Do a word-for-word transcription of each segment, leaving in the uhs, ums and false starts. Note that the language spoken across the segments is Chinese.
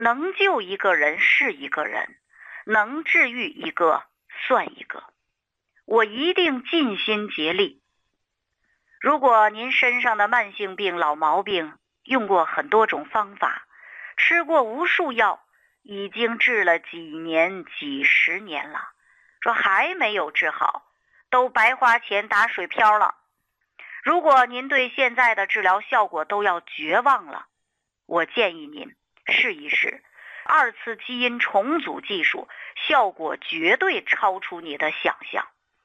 能救一个人是一个人，能治愈一个算一个，我一定尽心竭力。如果您身上的慢性病、老毛病用过很多种方法，吃过无数药，已经治了几年、几十年了，说还没有治好，都白花钱打水漂了。如果您对现在的治疗效果都要绝望了，我建议您试一试二次基因重组技术，效果绝对超出你的想象。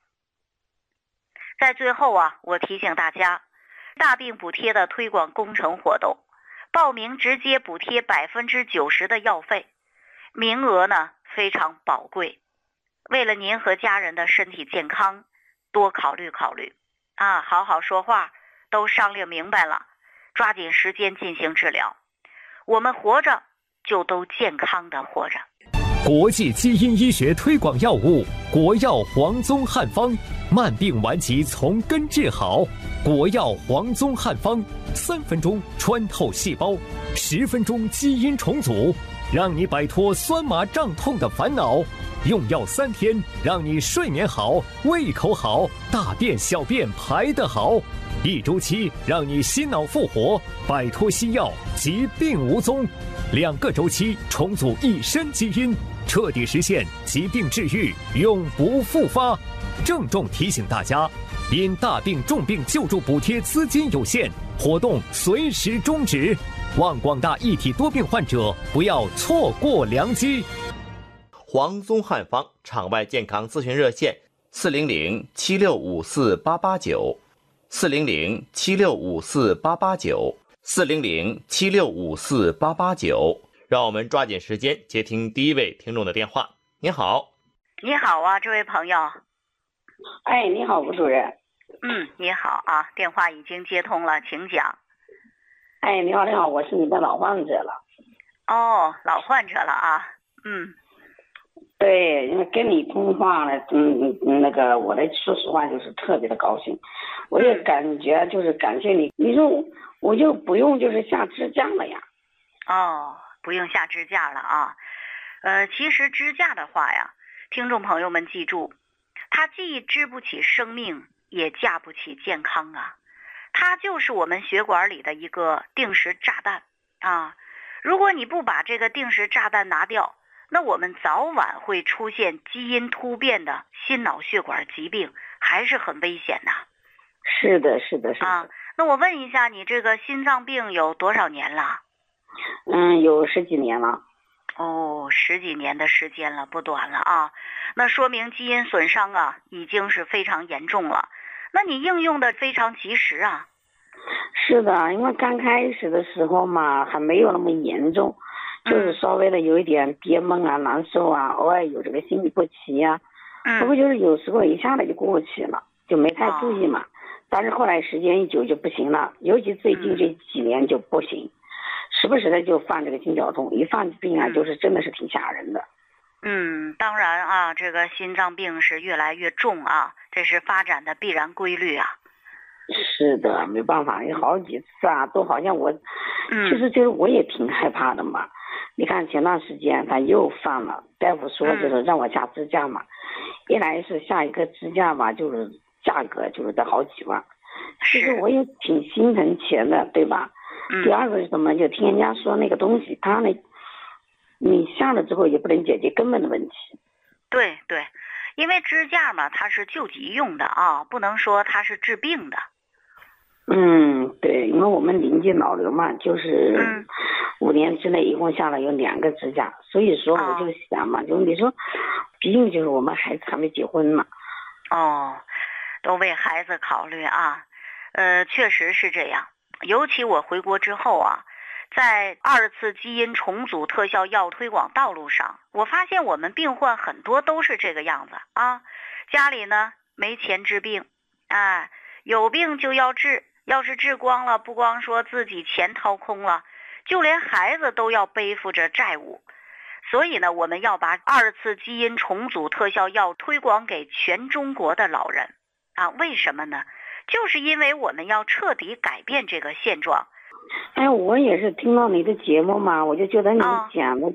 在最后啊，我提醒大家，大病补贴的推广工程活动，报名直接补贴百分之九十的药费，名额呢非常宝贵。为了您和家人的身体健康，多考虑考虑啊，好好说话，都商量明白了，抓紧时间进行治疗。我们活着就都健康的活着。 国际基因医学推广药物国药黄宗汉方，慢病顽疾从根治好。国药黄宗汉方，三分钟穿透细胞，十分钟基因重组，让你摆脱酸麻胀痛的烦恼。用药三天，让你睡眠好，胃口好，大便小便排得好。一周期，让你心脑复活，摆脱西药，疾病无踪。两个周期，重组一身基因，彻底实现疾病治愈，永不复发。郑重提醒大家，因大病重病救助补贴资金有限，活动随时终止，望广大一体多病患者不要错过良机。 黄宗汉方场外健康咨询热线：四零零七六五四八八九，四零零七六五四八八九，四零零七六五四八八九。让我们抓紧时间接听第一位听众的电话。您好。 你好啊，这位朋友。 哎，你好，吴主任。 嗯，你好啊，电话已经接通了，请讲。 哎，你好，你好，我是你的老患者了。 哦，老患者了啊。嗯。 对，因为跟你通话呢，嗯嗯，那个我的说实话就是特别的高兴，我也感觉就是感谢你。你说我就不用就是下支架了呀？ 哦，不用下支架了啊。呃，其实支架的话呀，听众朋友们记住，它既支不起生命，也架不起健康啊。它就是我们血管里的一个定时炸弹啊。如果你不把这个定时炸弹拿掉，那我们早晚会出现基因突变的心脑血管疾病，还是很危险的。 是的，是的，是的。 啊，那我问一下，你这个心脏病有多少年了？ 嗯，有十几年了。 哦，十几年的时间了，不短了啊。那说明基因损伤啊，已经是非常严重了。那你应用的非常及时啊。 是的，因为刚开始的时候嘛，还没有那么严重。就是稍微的有一点憋闷啊、难受啊，偶尔有这个心律不齐啊， 嗯， 不过就是有时候一下子就过去了，就没太注意嘛。哦、但是后来时间一久就不行了，尤其最近这几年就不行，嗯、时不时的就犯这个心绞痛，一犯病啊，就是真的是挺吓人的。 嗯，当然啊，这个心脏病是越来越重啊，这是发展的必然规律啊。 是的，没办法，有好几次啊，都好像我，嗯、其实就是我也挺害怕的嘛。你看前段时间他又犯了，大夫说就是让我下支架嘛，嗯、一来是下一个支架吧，就是价格就是得好几万，其实我也挺心疼钱的，对吧？嗯、第二个是什么？就听人家说那个东西，它呢，你下了之后也不能解决根本的问题。 对对，因为支架嘛，它是救急用的啊，不能说它是治病的。 嗯，对，因为我们临近老刘嘛，就是五年之内一共下了有两个支架，所以说我就想嘛，就你说，毕竟就是我们孩子还没结婚嘛。 哦，都为孩子考虑啊，呃，确实是这样。尤其我回国之后啊，在二次基因重组特效药推广道路上，我发现我们病患很多都是这个样子啊，家里呢没钱治病，哎，有病就要治。要是治光了，不光说自己钱掏空了，就连孩子都要背负着债务。所以呢，我们要把二次基因重组特效药推广给全中国的老人啊。为什么呢？就是因为我们要彻底改变这个现状。 哎，我也是听到你的节目嘛，我就觉得你讲的